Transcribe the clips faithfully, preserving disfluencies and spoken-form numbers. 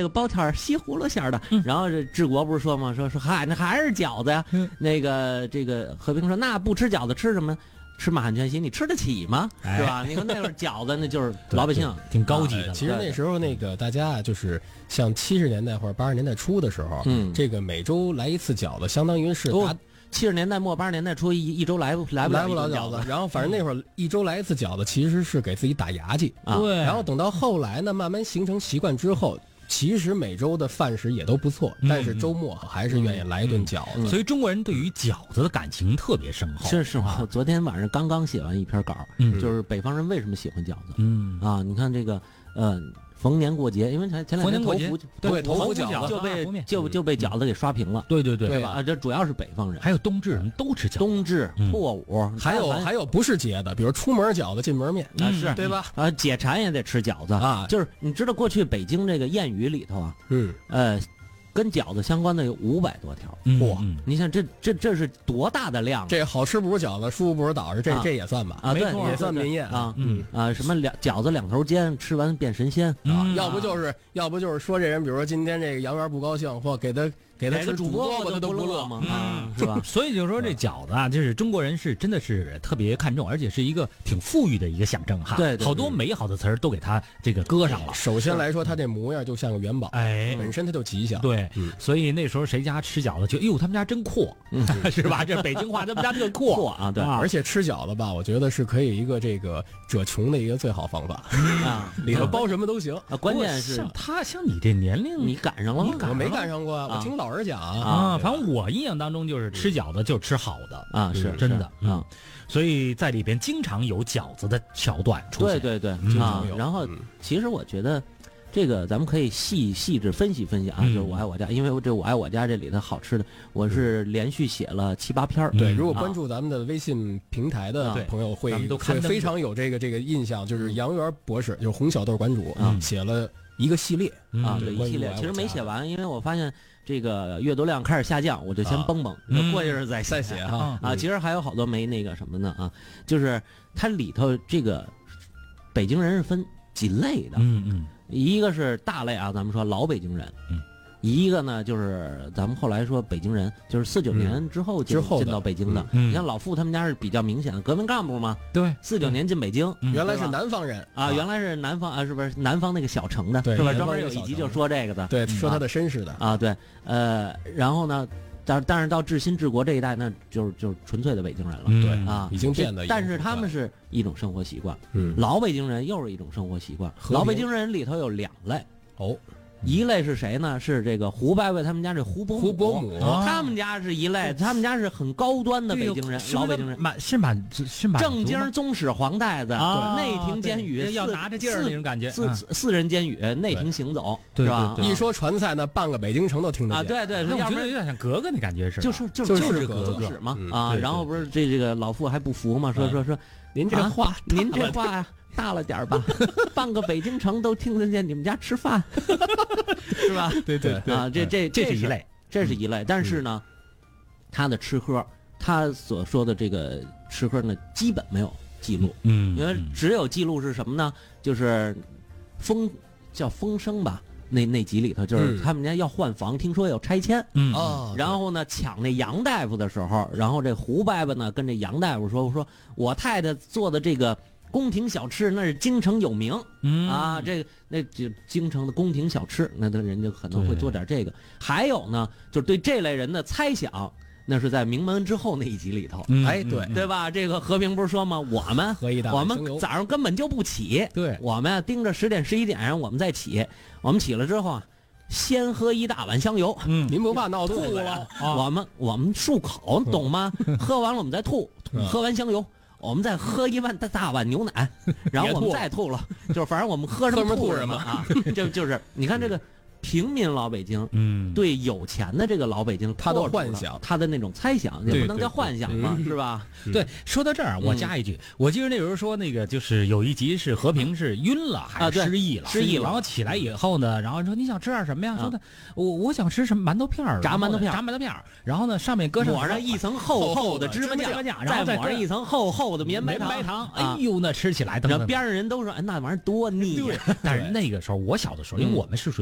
这个包天西葫芦馅的。嗯、然后这治国不是说吗？说说嗨，那还是饺子呀。嗯、那个这个和平说，那不吃饺子吃什么？吃满汉全席，你吃得起吗？哎、是吧？你看那会儿饺子，那就是老百姓挺高级的、 啊。其实那时候那个大家啊，就是像七十年代或者八十年代初的时候，嗯，这个每周来一次饺子，相当于是达七十年代末八十年代初一一周来不来不来不了饺子。然后反正那会儿一周来一次饺子，其实是给自己打牙祭啊。 对。 然后等到后来呢，慢慢形成习惯之后。其实每周的饭食也都不错，嗯、但是周末还是愿意来一顿饺子、 嗯嗯。所以中国人对于饺子的感情特别深厚。 是是吗？我昨天晚上刚刚写完一篇稿，嗯、就是北方人为什么喜欢饺子。嗯啊，你看这个，呃，逢年过节，因为前前两天头福对头福饺子就被就就被饺子给刷屏了。 对对对， 对吧？啊，这主要是北方人。 还有冬至，人都吃饺子。 冬至、破五， 还有还有不是节的，比如出门饺子，进门面啊，是对吧？ 啊，解馋也得吃饺子啊。就是你知道过去北京这个谚语里头啊，嗯呃。跟饺子相关的有五百多条， 嚯、 嗯！你想这这这是多大的量？ 这好吃不如饺子，舒服不如倒着，这、啊、这也算吧？ 啊，对， 也算民谚啊，嗯啊，什么两饺子两头煎，吃完变神仙、 嗯、啊！要不就是要不就是说这人，比如说今天这个杨元不高兴，或给他给他吃主播， 他都不乐吗？ 啊， 是吧？ 所以就说这饺子啊，就是中国人是真的是特别看重，而且是一个挺富裕的一个象征哈。 对， 好多美好的词儿都给他这个搁上了。 首先来说，他这模样就像个元宝， 哎， 本身它就吉祥。 对，所以那时候谁家吃饺子就，哎呦，他们家真阔，是吧？这北京话，他们家特阔啊，对。 而且吃饺子吧，我觉得是可以一个这个褶穷的一个最好方法啊，里头包什么都行。 关键是像他像你这年龄， 你赶上了吗？ 我没赶上过，我听老人讲啊。反正我印象当中就是吃饺子就吃好的啊，是真的啊，所以在里边经常有饺子的桥段出现。 对对对啊，然后其实我觉得这个咱们可以细细致分析分析啊，就是我爱我家，因为这我爱我家这里头好吃的，我是连续写了七八篇。 对，如果关注咱们的微信平台的朋友会会非常有这个这个印象，就是杨元博士，就是红小豆馆主写了一个系列啊，对，一系列其实没写完，因为我发现。这个阅读量开始下降，我就先绷绷，啊、过一阵再再写哈啊。其实还有好多没那个什么呢啊，就是它里头这个北京人是分几类的， 嗯嗯， 一个是大类啊，咱们说老北京人，嗯。一个呢，就是咱们后来说北京人，就是四九年之后进、 嗯、之后进到北京的。 嗯、 你像老傅他们家是比较明显的革命干部嘛， 对， 四九年进北京、 嗯，原来是南方人啊，原来是南方啊，是不是南方那个小城的，是吧？专门有一集就说这个的， 对，说他的身世的啊，对，呃，然后呢，但但是到治新治国这一代，那就是就是纯粹的北京人了， 嗯、 对啊， 已经变得， 但是他们是一种生活习惯， 嗯， 老北京人又是一种生活习惯，老北京人里头有两类哦。 一类是谁呢？是这个胡伯伯他们家这胡伯胡伯母， 他们家是一类，他们家是很高端的北京人，老北京人， 满是满是满正经宗室皇太子， 啊、 内廷监狱要拿着劲儿那种感觉， 四四人监狱内廷行走， 是吧？ 一说传菜呢，半个北京城都听得见啊！对对， 我觉得有点像格格那感觉是， 就是就就是格格嘛啊！然后不是这这个老傅还不服吗？说说说， 您这话， 您这话呀。大了点吧，半个北京城都听得见你们家吃饭，是吧？ 对对对啊，这这这是一类， 这是一类。但是呢，他的吃喝，他所说的这个吃喝呢，基本没有记录。 嗯， 因为只有记录是什么呢？就是风叫风声吧。那那集里头就是他们家要换房，嗯、听说要拆迁， 嗯哦， 然后呢抢那杨大夫的时候，然后这胡伯伯呢跟这杨大夫说：“我说我太太做的这个。”宫廷小吃那是京城有名， 嗯啊，这个那就京城的宫廷小吃，那他人家可能会做点这个。还有呢，就是对这类人的猜想，那是在名门之后那一集里头， 嗯、 哎，对对吧？这个和平不是说吗？我们我们早上根本就不起， 对， 我们盯着十点十一点上我们再起，我们起了之后啊。先喝一大碗香油， 嗯，您不怕闹吐吐了？啊、我们我们漱口，懂吗？喝完了我们再吐， 嗯、 喝完香油。我们再喝一碗大大碗牛奶，然后我们再吐了，就是反正我们喝什么吐什么啊，就就是你看这个平民老北京， 嗯， 对有钱的这个老北京， 他的幻想， 他的那种猜想，也不能叫幻想嘛，是吧？ 对，说到这儿，我加一句，我记得那时候说那个就是有一集是和平是晕了还是失忆了， 失忆了， 然后起来以后呢，然后说你想吃点什么呀？说的我我想吃什么馒头片炸馒头片， 炸馒头片，然后呢上面搁上抹上一层厚厚的芝麻酱，然后再抹上一层厚厚的绵白糖，哎呦，那吃起来， 然后边上人都说，哎，那玩意儿多腻。 但是那个时候我小的时候，因为我们是属于童年。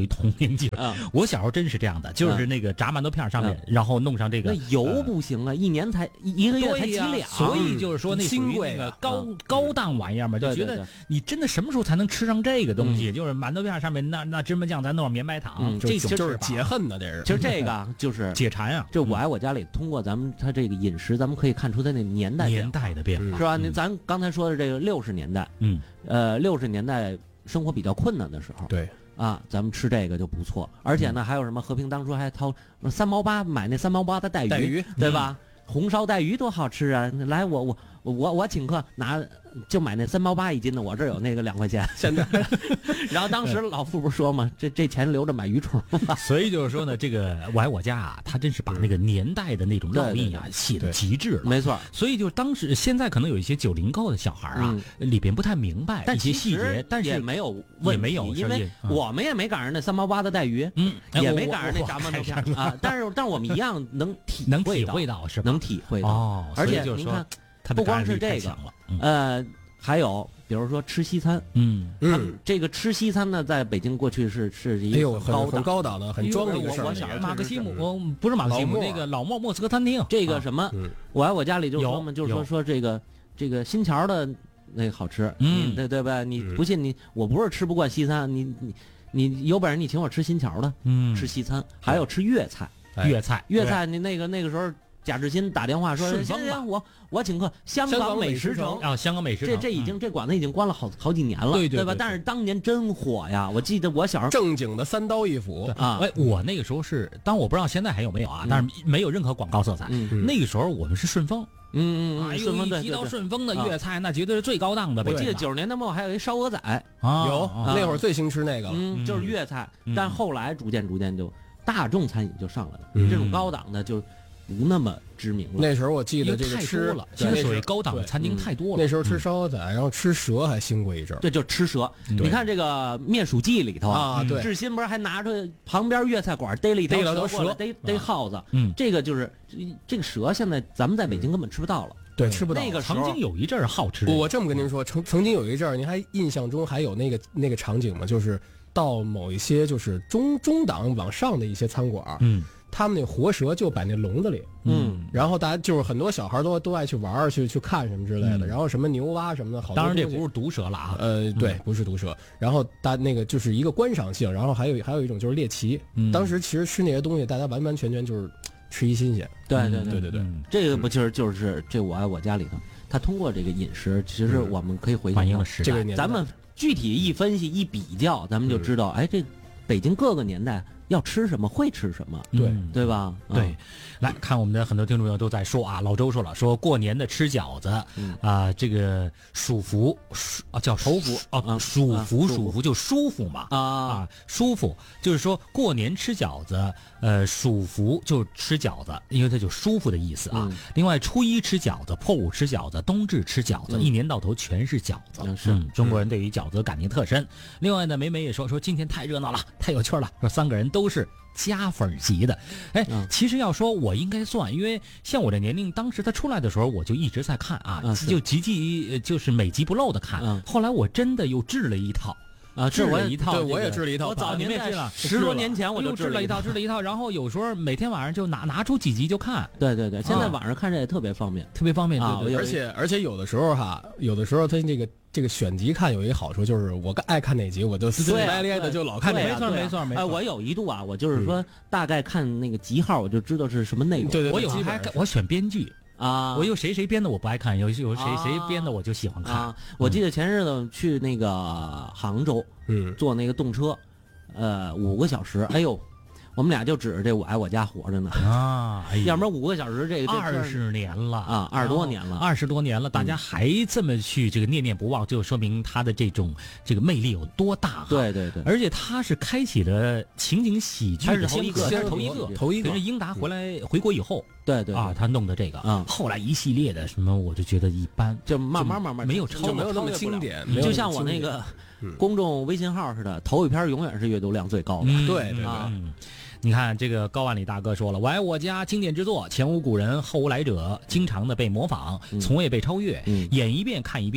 年纪了。我小时候真是这样的，就是那个炸馒头片上面，然后弄上这个。 那油不行啊，一年才一个月才几两， 所以就是说那属于那个高高档玩意儿嘛，就觉得你真的什么时候才能吃上这个东西？就是馒头片上面那那芝麻酱，再弄上绵白糖，这种就是解恨的，这是。 其实这个就是解馋啊。 就我爱我家里，通过咱们他这个饮食，咱们可以看出他那年代年代的变化， 是吧？你咱刚才说的这个六十年代， 嗯， 呃，六十年代生活比较困难的时候， 对啊，咱们吃这个就不错。而且呢，还有什么和平当初还掏三毛八买那三毛八的带鱼，对吧？红烧带鱼多好吃啊！来，我我我我请客拿。就买那三毛八一斤的，我这有那个两块钱。 现在， 然后当时老傅不是说嘛，这这钱留着买鱼虫吧。 所以就是说呢，这个我爱我家啊，他真是把那个年代的那种烙印啊写的极致了。 没错。 所以就是当时现在可能有一些九零后的小孩啊，里边不太明白一些细节，但是也没有也没有， 因为我们也没赶上那三毛八的带鱼，嗯，也没赶上那炸馒头片啊。但是但是我们一样能体能体会到是吧？ 能体会到哦。 而且您看，不光是这个，呃。还有，比如说吃西餐， 嗯嗯，这个吃西餐呢，在北京过去是是一个很很高档的、很装的一个事儿。 马克西姆，我不是马克西姆，那个老莫莫斯科餐厅， 这个什么，我爱我家里就说嘛，就是说说这个这个新桥的那个好吃， 嗯， 对对吧？你不信你，我不是吃不惯西餐，你你你有本事你请我吃新桥的， 嗯， 吃西餐，还有吃粤菜， 粤菜粤菜，你那个那个时候。贾志新打电话说：“行行，我我请客，香港美食城啊，香港美食城，这这已经这馆子已经关了好好几年了， 对对吧？但是当年真火呀！我记得我小时候正经的三刀一斧啊！哎，我那个时候是，当我不知道现在还有没有啊，但是没有任何广告色彩。那个时候我们是顺丰， 嗯嗯，顺丰一提到顺丰的粤菜，那绝对是最高档的。 我记得九十年代末还有一烧鹅仔啊， 有那会儿最兴吃那个了， 嗯，就是粤菜，但后来逐渐逐渐就大众餐饮就上来了，这种高档的就。”不那么知名了。 那时候我记得这个吃了，其实所谓高档的餐厅太多了。 那时候吃烧鹅仔，然后吃蛇还兴过一阵。 对，就吃蛇。你看这个《灭鼠记》里头啊，对， 志新不是还拿出旁边粤菜馆逮了一条蛇过来，逮逮耗子。 嗯， 这个就是这个蛇，现在咱们在北京根本吃不到了。 对，吃不到。 那个曾经有一阵儿好吃。 我这么跟您说，曾曾经有一阵儿，您还印象中还有那个那个场景吗？就是到某一些就是中中档往上的一些餐馆， 嗯。 他们那活蛇就摆那笼子里， 嗯， 然后大家就是很多小孩都都爱去玩去去看什么之类的， 嗯、 然后什么牛蛙什么的，好多。 当然这不是毒蛇了啊， 呃，对，不是毒蛇。然后大那个就是一个观赏性，然后还有还有一种就是猎奇。 嗯、 当时其实吃那些东西，大家完完全全就是吃一新鲜。 对对对对对， 嗯、 这个不就是就是这我爱我家里头，他通过这个饮食，其实我们可以回反映了时代。 这个年代， 咱们具体一分析一比较，咱们就知道，哎，这北京各个年代。要吃什么会吃什么， 对对吧？ 对，来看我们的很多听众朋友都在说啊，老周说了，说过年的吃饺子啊，这个舒服啊叫头福哦，舒服舒服就舒服嘛啊啊舒服，就是说过年吃饺子，呃，舒服就吃饺子，因为它就舒服的意思啊。另外初一吃饺子，破五吃饺子，冬至吃饺子，一年到头全是饺子。 是中国人对于饺子感情特深。另外呢，梅梅也说说今天太热闹了，太有趣了，说三个人都。都是加分级的，哎， 嗯、 其实要说我应该算，因为像我这年龄，当时他出来的时候，我就一直在看啊， 嗯、 就集集就是每集不漏的看。 嗯、 后来我真的又治了一套。 啊， 治了一套， 对，我也治了一套。 我早年治了， 十多年前我就治了一套，治了一套。然后有时候每天晚上就拿拿出几集就看。 对对对，现在晚上看这也特别方便， 特别方便啊！ 而且而且有的时候哈，有的时候他这个这个选集看有一个好处，就是我爱看哪集，我就死乞白赖的就老看。 没错没错没错。 哎，我有一度啊，我就是说大概看那个集号，我就知道是什么内容。 对对， 我有还我选编剧。 啊， 我有谁谁编的我不爱看，有有谁谁编的我就喜欢看。 啊、我记得前日子去那个杭州， 嗯， 坐那个动车，呃，五个小时，哎呦，我们俩就指着这我爱我家活着呢啊，哎、 要不然五个小时这个二十年了啊，二十多年了， 二十多年了，大家还这么去这个念念不忘，就说明他的这种这个魅力有多大。 对对对， 而且他是开启了情景喜剧的头一个， 先是头一个， 头一个。 是英达回来回国以后。 对对啊，他弄的这个， 嗯， 后来一系列的什么，我就觉得一般， 就慢慢慢慢没有超， 没有那么经典， 就像我那个公众微信号似的，头一篇永远是阅读量最高的。 对对对， 你看这个高万里大哥说了，我爱我家经典之作，前无古人后无来者，经常的被模仿，从未被超越，演一遍看一遍。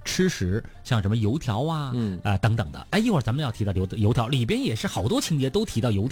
吃食，像什么油条啊，嗯啊、呃、等等的。哎，一会儿咱们要提到油油条里边也是好多情节都提到油条。